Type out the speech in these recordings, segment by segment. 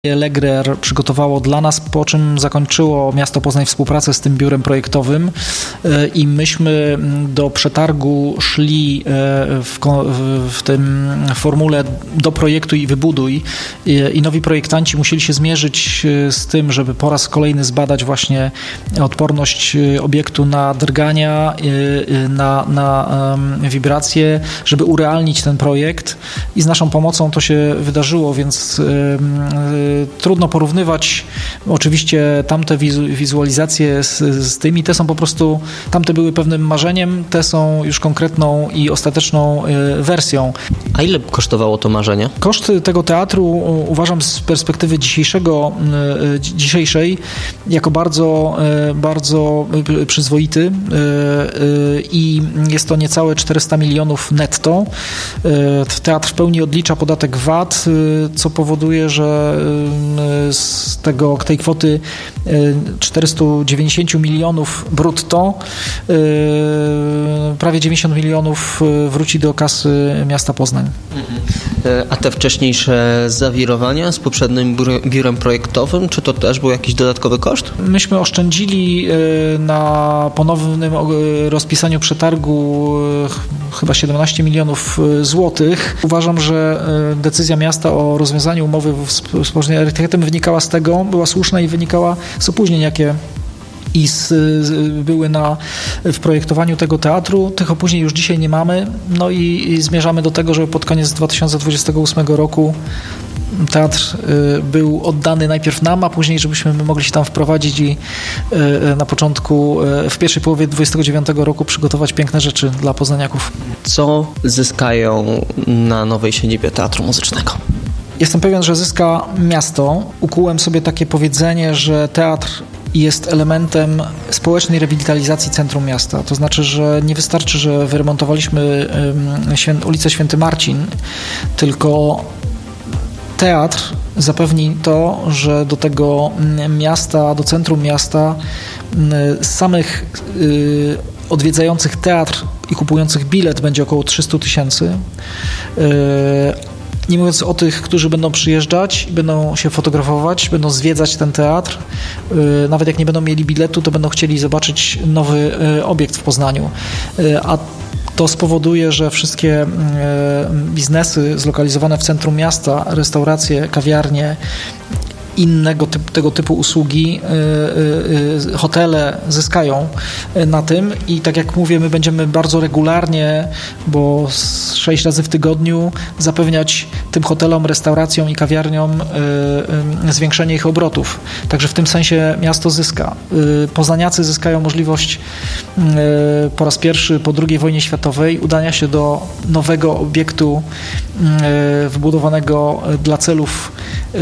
Legrer przygotowało dla nas, po czym zakończyło miasto Poznań współpracę z tym biurem projektowym i myśmy do przetargu szli w tym formule do projektu i wybuduj i nowi projektanci musieli się zmierzyć z tym, żeby po raz kolejny zbadać właśnie odporność obiektu na drgania, na wibracje, żeby urealnić ten projekt i z naszą pomocą to się wydarzyło, więc trudno porównywać oczywiście tamte wizualizacje z tymi. Te są po prostu, tamte były pewnym marzeniem, te są już konkretną i ostateczną wersją. A ile kosztowało to marzenie? Koszt tego teatru uważam z perspektywy dzisiejszej jako bardzo, bardzo przyzwoity i jest to niecałe 400 milionów netto. Teatr w pełni odlicza podatek VAT, co powoduje, że z tej kwoty 490 milionów brutto prawie 90 milionów wróci do kasy miasta Poznań. A te wcześniejsze zawirowania z poprzednim biurem projektowym, czy to też był jakiś dodatkowy koszt? Myśmy oszczędzili na ponownym rozpisaniu przetargu chyba 17 milionów złotych. Uważam, że decyzja miasta o rozwiązaniu umowy z Poznań Architektem wynikała z tego, była słuszna i wynikała z opóźnień, jakie były w projektowaniu tego teatru. Tych opóźnień już dzisiaj nie mamy. No i zmierzamy do tego, żeby pod koniec 2028 roku teatr był oddany najpierw nam, a później żebyśmy mogli się tam wprowadzić i na początku, w pierwszej połowie 2029 roku przygotować piękne rzeczy dla poznaniaków. Co zyskają na nowej siedzibie Teatru Muzycznego? Jestem pewien, że zyska miasto. Ukułem sobie takie powiedzenie, że teatr jest elementem społecznej rewitalizacji centrum miasta. To znaczy, że nie wystarczy, że wyremontowaliśmy ulicę Święty Marcin, tylko teatr zapewni to, że do tego miasta, do centrum miasta samych odwiedzających teatr i kupujących bilet będzie około 300 000. Nie mówiąc o tych, którzy będą przyjeżdżać, będą się fotografować, będą zwiedzać ten teatr. Nawet jak nie będą mieli biletu, to będą chcieli zobaczyć nowy obiekt w Poznaniu. A to spowoduje, że wszystkie biznesy zlokalizowane w centrum miasta, restauracje, kawiarnie, tego typu usługi, hotele zyskają na tym i tak jak mówię, my będziemy bardzo regularnie, bo 6 razy w tygodniu zapewniać tym hotelom, restauracjom i kawiarniom zwiększenie ich obrotów. Także w tym sensie miasto zyska. Poznaniacy zyskają możliwość po raz pierwszy po II wojnie światowej udania się do nowego obiektu wybudowanego dla celów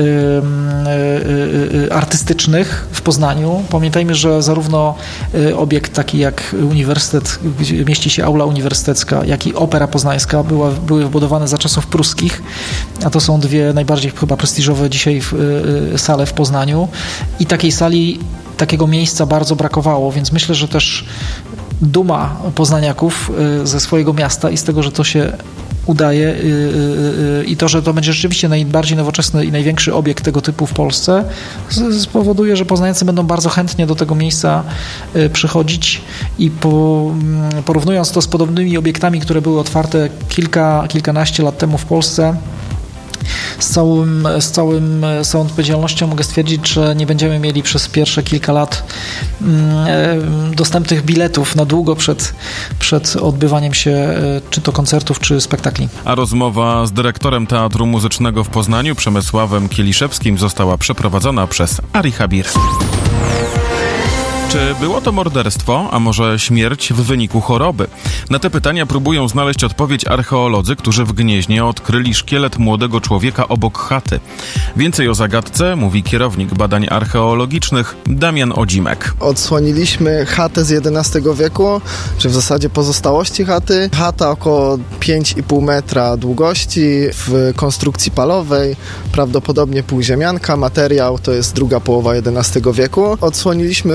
artystycznych w Poznaniu. Pamiętajmy, że zarówno obiekt taki jak uniwersytet, gdzie mieści się aula uniwersytecka, jak i opera poznańska były wybudowane za czasów pruskich, a to są dwie najbardziej chyba prestiżowe dzisiaj sale w Poznaniu i takiej sali, takiego miejsca bardzo brakowało, więc myślę, że też duma poznaniaków ze swojego miasta i z tego, że to się udaje i to, że to będzie rzeczywiście najbardziej nowoczesny i największy obiekt tego typu w Polsce, spowoduje, że poznaniacy będą bardzo chętnie do tego miejsca przychodzić i porównując to z podobnymi obiektami, które były otwarte kilkanaście lat temu w Polsce, z całą odpowiedzialnością mogę stwierdzić, że nie będziemy mieli przez pierwsze kilka lat dostępnych biletów na długo przed odbywaniem się czy to koncertów, czy spektakli. A rozmowa z dyrektorem Teatru Muzycznego w Poznaniu, Przemysławem Kieliszewskim, została przeprowadzona przez Ari Habir. Czy było to morderstwo, a może śmierć w wyniku choroby? Na te pytania próbują znaleźć odpowiedź archeolodzy, którzy w Gnieźnie odkryli szkielet młodego człowieka obok chaty. Więcej o zagadce mówi kierownik badań archeologicznych Damian Odzimek. Odsłoniliśmy chatę z XI wieku, czy w zasadzie pozostałości chaty. Chata około 5,5 metra długości, w konstrukcji palowej, prawdopodobnie półziemianka. Materiał to jest druga połowa XI wieku. Odsłoniliśmy również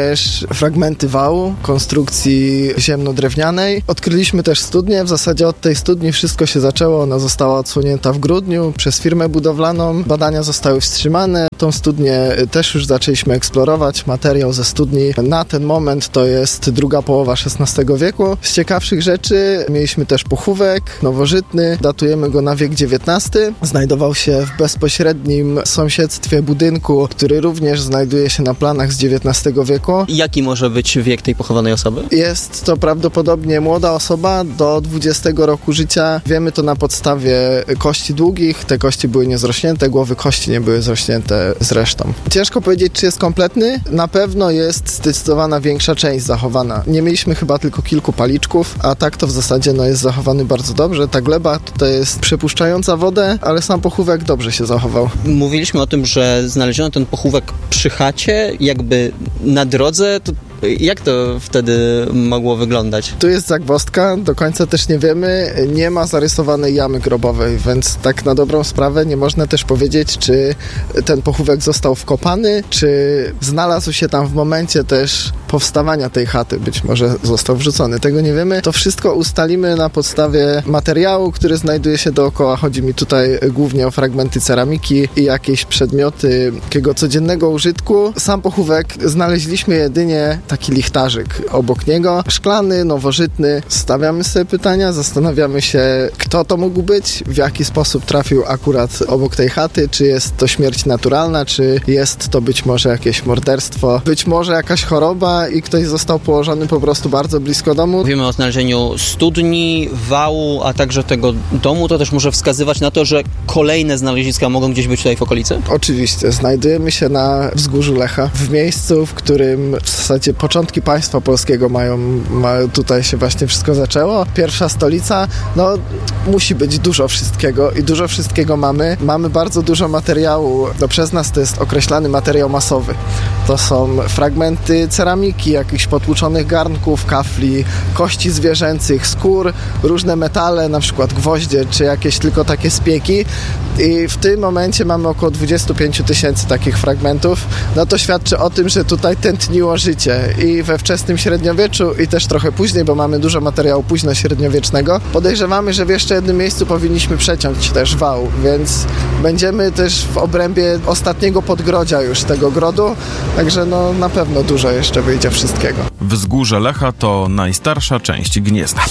też fragmenty wału, konstrukcji ziemno-drewnianej. Odkryliśmy też studnię. W zasadzie od tej studni wszystko się zaczęło. Ona została odsłonięta w grudniu przez firmę budowlaną. Badania zostały wstrzymane. Tą studnię też już zaczęliśmy eksplorować. Materiał ze studni na ten moment to jest druga połowa XVI wieku. Z ciekawszych rzeczy mieliśmy też pochówek nowożytny. Datujemy go na wiek XIX. Znajdował się w bezpośrednim sąsiedztwie budynku, który również znajduje się na planach z XIX wieku. Jaki może być wiek tej pochowanej osoby? Jest to prawdopodobnie młoda osoba do 20 roku życia. Wiemy to na podstawie kości długich. Te kości były niezrośnięte, głowy kości nie były zrośnięte zresztą. Ciężko powiedzieć, czy jest kompletny. Na pewno jest zdecydowana większa część zachowana. Nie mieliśmy chyba tylko kilku paliczków, a tak to w zasadzie jest zachowany bardzo dobrze. Ta gleba tutaj jest przepuszczająca wodę, ale sam pochówek dobrze się zachował. Mówiliśmy o tym, że znaleziono ten pochówek przy chacie, jakby na drodze. To jak to wtedy mogło wyglądać? Tu jest zagwozdka, do końca też nie wiemy. Nie ma zarysowanej jamy grobowej, więc tak na dobrą sprawę nie można też powiedzieć, czy ten pochówek został wkopany, czy znalazł się tam w momencie też powstawania tej chaty. Być może został wrzucony. Tego nie wiemy. To wszystko ustalimy na podstawie materiału, który znajduje się dookoła. Chodzi mi tutaj głównie o fragmenty ceramiki i jakieś przedmioty takiego codziennego użytku. Sam pochówek znaleźliśmy jedynie taki lichtarzyk obok niego. Szklany, nowożytny. Stawiamy sobie pytania, zastanawiamy się, kto to mógł być, w jaki sposób trafił akurat obok tej chaty, czy jest to śmierć naturalna, czy jest to być może jakieś morderstwo, być może jakaś choroba i ktoś został położony po prostu bardzo blisko domu. Mówimy o znalezieniu studni, wału, a także tego domu. To też może wskazywać na to, że kolejne znaleziska mogą gdzieś być tutaj w okolicy? Oczywiście. Znajdujemy się na wzgórzu Lecha, w miejscu, w którym w zasadzie początki państwa polskiego tutaj się właśnie wszystko zaczęło. Pierwsza stolica, musi być dużo wszystkiego i dużo wszystkiego mamy. Mamy bardzo dużo materiału, przez nas to jest określany materiał masowy. To są fragmenty ceramiki, jakichś potłuczonych garnków, kafli, kości zwierzęcych, skór, różne metale, na przykład gwoździe, czy jakieś tylko takie spieki. I w tym momencie mamy około 25 000 takich fragmentów. To świadczy o tym, że tutaj tętniło życie i we wczesnym średniowieczu i też trochę później, bo mamy dużo materiału późnośredniowiecznego. Podejrzewamy, że w jeszcze jednym miejscu powinniśmy przeciąć też wał, więc będziemy też w obrębie ostatniego podgrodzia już tego grodu, także na pewno dużo jeszcze wyjdzie wszystkiego. Wzgórze Lecha to najstarsza część Gniezna.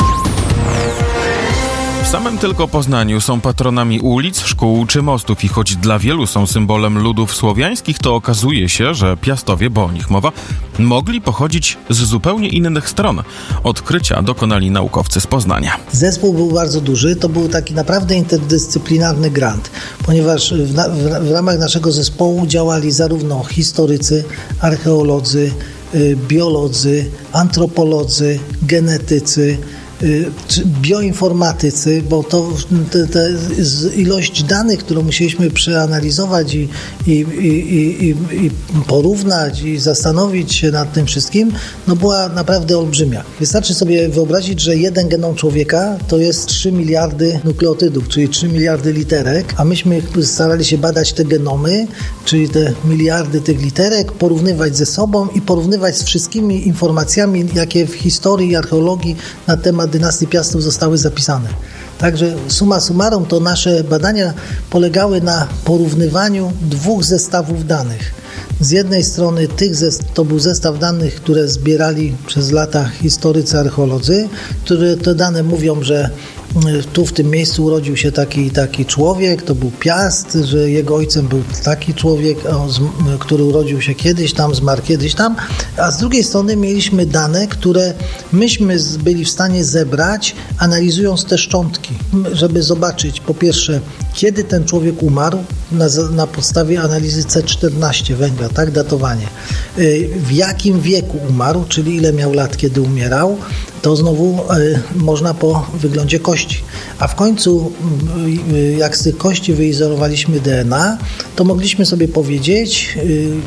W samym tylko Poznaniu są patronami ulic, szkół czy mostów i choć dla wielu są symbolem ludów słowiańskich, to okazuje się, że Piastowie, bo o nich mowa, mogli pochodzić z zupełnie innych stron. Odkrycia dokonali naukowcy z Poznania. Zespół był bardzo duży, to był taki naprawdę interdyscyplinarny grant, ponieważ w ramach naszego zespołu działali zarówno historycy, archeolodzy, biolodzy, antropolodzy, genetycy, bioinformatycy, bo to ilość danych, którą musieliśmy przeanalizować i porównać i zastanowić się nad tym wszystkim, była naprawdę olbrzymia. Wystarczy sobie wyobrazić, że jeden genom człowieka to jest 3 miliardy nukleotydów, czyli 3 miliardy literek, a myśmy starali się badać te genomy, czyli te miliardy tych literek, porównywać ze sobą i porównywać z wszystkimi informacjami, jakie w historii i archeologii na temat dynastii Piastów zostały zapisane. Także summa summarum to nasze badania polegały na porównywaniu dwóch zestawów danych. Z jednej strony to był zestaw danych, które zbierali przez lata historycy, archeolodzy, które te dane mówią, że tu w tym miejscu urodził się taki człowiek, to był Piast, że jego ojcem był taki człowiek, który urodził się kiedyś tam, zmarł kiedyś tam, a z drugiej strony mieliśmy dane, które myśmy byli w stanie zebrać, analizując te szczątki, żeby zobaczyć po pierwsze, kiedy ten człowiek umarł na podstawie analizy C14 węgla, tak, datowanie, w jakim wieku umarł, czyli ile miał lat, kiedy umierał, to znowu można po wyglądzie kości. A w końcu, jak z tych kości wyizolowaliśmy DNA, to mogliśmy sobie powiedzieć,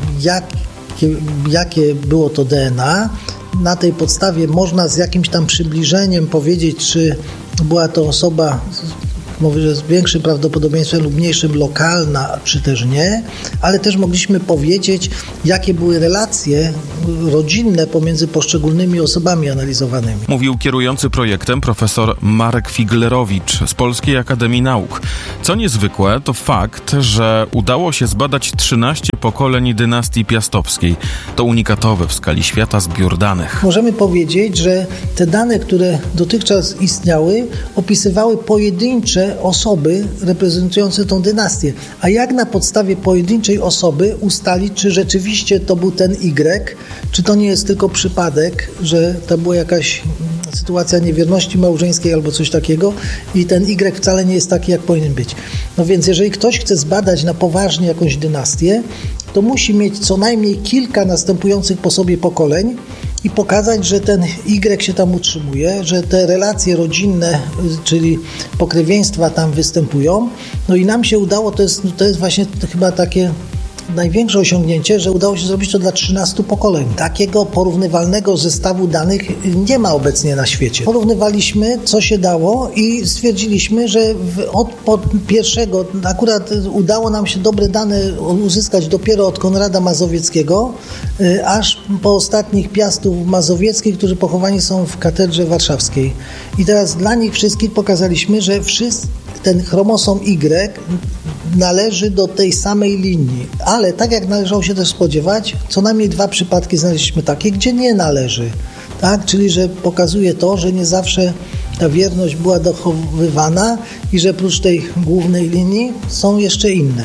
jakie było to DNA. Na tej podstawie można z jakimś tam przybliżeniem powiedzieć, czy była to osoba może z większym prawdopodobieństwem lub mniejszym lokalna, czy też nie, ale też mogliśmy powiedzieć, jakie były relacje rodzinne pomiędzy poszczególnymi osobami analizowanymi. Mówił kierujący projektem profesor Marek Figlerowicz z Polskiej Akademii Nauk. Co niezwykłe, to fakt, że udało się zbadać 13 pokoleń dynastii piastowskiej. To unikatowy w skali świata zbiór danych. Możemy powiedzieć, że te dane, które dotychczas istniały, opisywały pojedyncze osoby reprezentujące tą dynastię. A jak na podstawie pojedynczej osoby ustalić, czy rzeczywiście to był ten Y, czy to nie jest tylko przypadek, że to była jakaś sytuacja niewierności małżeńskiej albo coś takiego i ten Y wcale nie jest taki, jak powinien być. No więc jeżeli ktoś chce zbadać na poważnie jakąś dynastię, to musi mieć co najmniej kilka następujących po sobie pokoleń i pokazać, że ten Y się tam utrzymuje, że te relacje rodzinne, czyli pokrewieństwa tam występują. No i nam się udało, to jest właśnie chyba takie największe osiągnięcie, że udało się zrobić to dla 13 pokoleń. Takiego porównywalnego zestawu danych nie ma obecnie na świecie. Porównywaliśmy, co się dało i stwierdziliśmy, że od pierwszego, akurat udało nam się dobre dane uzyskać dopiero od Konrada Mazowieckiego, aż po ostatnich piastów mazowieckich, którzy pochowani są w katedrze warszawskiej. I teraz dla nich wszystkich pokazaliśmy, że ten chromosom Y należy do tej samej linii, ale tak jak należało się też spodziewać, co najmniej 2 przypadki znaleźliśmy takie, gdzie nie należy, tak? Czyli że pokazuje to, że nie zawsze ta wierność była dochowywana i że prócz tej głównej linii są jeszcze inne.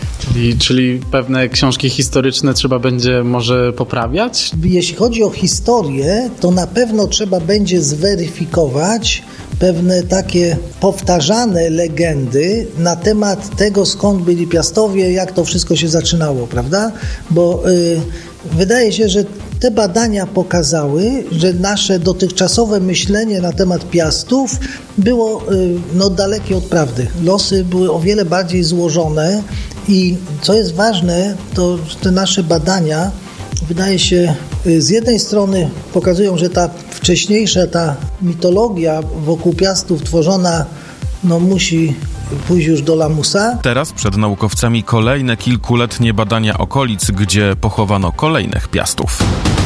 Czyli pewne książki historyczne trzeba będzie może poprawiać? Jeśli chodzi o historię, to na pewno trzeba będzie zweryfikować pewne takie powtarzane legendy na temat tego, skąd byli Piastowie, jak to wszystko się zaczynało, prawda? Bo wydaje się, że te badania pokazały, że nasze dotychczasowe myślenie na temat Piastów było dalekie od prawdy. Losy były o wiele bardziej złożone i co jest ważne, to te nasze badania wydaje się z jednej strony pokazują, że ta wcześniejsza mitologia wokół Piastów tworzona musi pójść już do lamusa. Teraz przed naukowcami kolejne kilkuletnie badania okolic, gdzie pochowano kolejnych Piastów.